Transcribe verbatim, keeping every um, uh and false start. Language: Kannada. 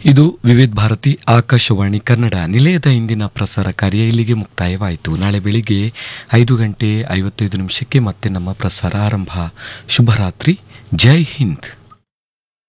ಇದು ವಿವಿಧ ಭಾರತಿ ಆಕಾಶವಾಣಿ ಕನ್ನಡ ನಿಲಯದ ಇಂದಿನ ಪ್ರಸಾರ ಕಾರ್ಯ ಇಲ್ಲಿಗೆ ಮುಕ್ತಾಯವಾಯಿತು. ನಾಳೆ ಬೆಳಿಗ್ಗೆ ಐದು ಗಂಟೆ ಐವತ್ತೈದು ನಿಮಿಷಕ್ಕೆ ಮತ್ತೆ ನಮ್ಮ ಪ್ರಸಾರ ಆರಂಭ. ಶುಭರಾತ್ರಿ. ಜೈ ಹಿಂದ್.